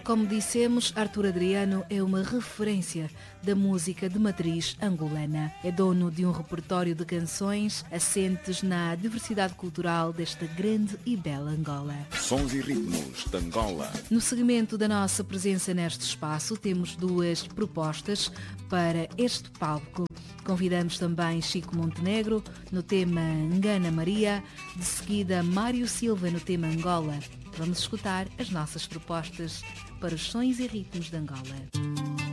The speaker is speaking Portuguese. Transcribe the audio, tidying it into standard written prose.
Como dissemos, Arthur Adriano é uma referência da música de matriz angolana. É dono de um repertório de canções assentes na diversidade cultural desta grande e bela Angola. Sons e ritmos de Angola. No segmento da nossa presença neste espaço, temos duas propostas para este palco. Convidamos também Chico Montenegro no tema Ngana Maria, de seguida Mário Silva no tema Angola. Vamos escutar as nossas propostas para os sons e ritmos de Angola.